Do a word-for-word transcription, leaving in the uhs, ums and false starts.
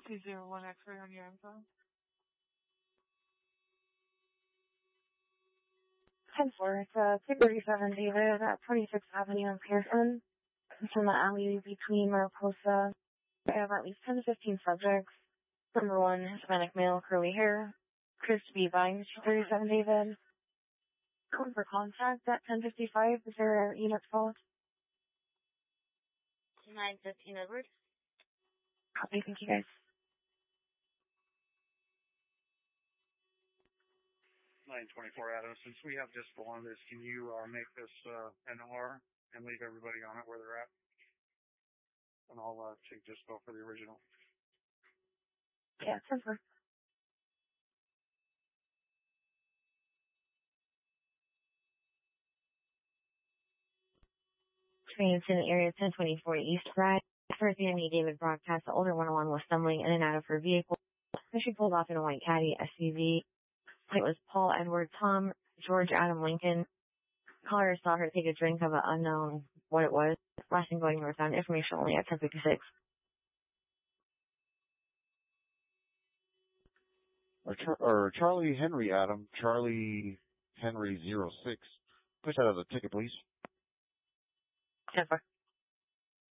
two zero one X-ray on your info. ten four, it's uh, two thirty-seven David at twenty-sixth Avenue in Pearson. It's in the alley between Mariposa. I have at least ten to fifteen subjects. Number one, Hispanic male, curly hair. Chris B. Vines, two thirty-seven David. Code for contact at ten fifty-five. Is there a unit fault? nine fifteen Edward. Copy, thank you guys. nine twenty-four Adams, since we have just the one of this, can you uh, make this uh, an R and leave everybody on it where they're at? And I'll uh, take just go for the original. Yeah, ten four. Trains in the area ten twenty-four East Ride. First Andy David broadcast the older one oh one was stumbling in and out of her vehicle. She pulled off in a white Caddy S U V. It was Paul Edward Tom George Adam Lincoln. Caller saw her take a drink of an unknown what it was. Last thing going northbound. Information only at ten fifty-six. Or, Char- or Charlie Henry Adam, Charlie Henry zero six. Push out of the ticket, please. ten four.